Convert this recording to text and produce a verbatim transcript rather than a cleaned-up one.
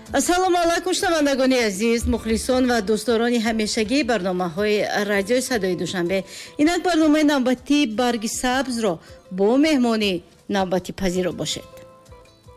ассалому алайкум шунавандагони азиз, мухлисон ва дӯстдорони ҳамешагии барномаҳои радиои Садои Душанбе. Инак барномаи навбатии Барги Сабзро бо меҳмони навбати пазиро бошед.